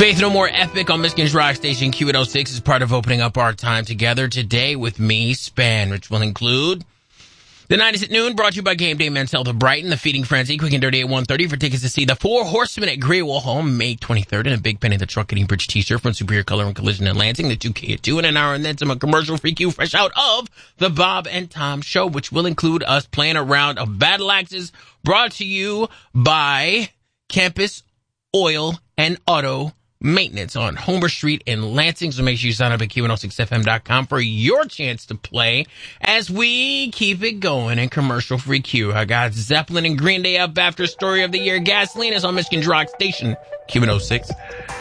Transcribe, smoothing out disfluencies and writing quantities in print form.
Faith No More Epic on Michigan's Rock Station Q106 is part of opening up our time together today with me, Span, which will include the 90s at noon, brought to you by Game Day Men's Health of Brighton, the Feeding Frenzy, quick and dirty at 1:30 for tickets to see the Four Horsemen at Great Wall Hall May 23rd, and a Big Penny the Truck Getting Bridge t-shirt from Superior Color and Collision in Lansing, the 2K at 2, and an hour and then some commercial-free Q fresh out of the Bob and Tom Show, which will include us playing a round of Battle Axes, brought to you by Campus Oil and Auto Maintenance on Homer Street in Lansing. So make sure you sign up at Q106FM.com for your chance to play as we keep it going in commercial-free Q. I got Zeppelin and Green Day up after Story of the Year. Gasoline is on Michigan's Rock Station, Q106.